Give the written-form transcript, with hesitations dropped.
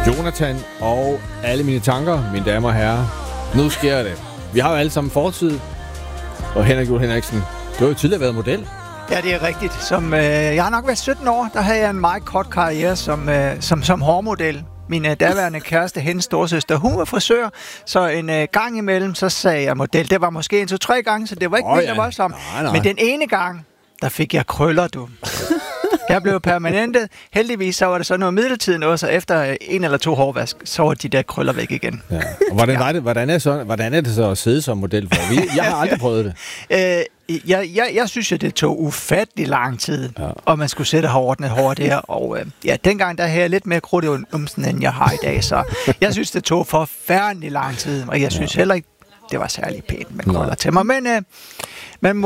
Jonathan og alle mine tanker, mine damer og herrer. Nu sker det. Vi har jo alle sammen fortid. Og Henrik Juhl Henriksen, du har jo tidligere været model. Ja, det er rigtigt. Jeg har nok været 17 år. Der havde jeg en meget kort karriere som hårmodel. Min daværende kæreste, hendes storesøster, hun var frisør, så en gang imellem, så sagde jeg model. Det var måske 1-2-3 gange, så det var ikke vildt voldsomt. Nej. Men den ene gang, der fik jeg krøller, du. Jeg blev permanentet. Heldigvis så var det så noget midlertidigt noget, så efter 1 eller 2 hårvask, så var de der krøller væk igen. Ja. Og hvordan er det så at sidde som model for? Jeg har aldrig prøvet det. Jeg synes jo, det tog ufattelig lang tid, og man skulle sætte ordnet hår der. Og dengang der havde jeg lidt mere krudt i umsen, end jeg har i dag, så jeg synes, det tog forfærdelig lang tid, og jeg synes heller ikke, det var særlig pænt med krøller til mig. Men